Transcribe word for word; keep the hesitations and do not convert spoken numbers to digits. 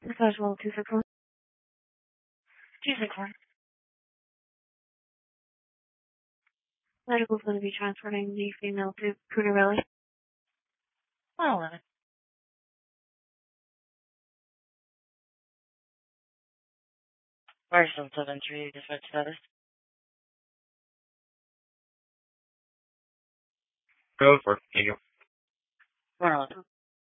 Massage level two six one. two six one. Medical is going to be transporting the female to Punarelli. one eleven. Marshall seven three, dispatch status. Go for it. Here you go. one eleven.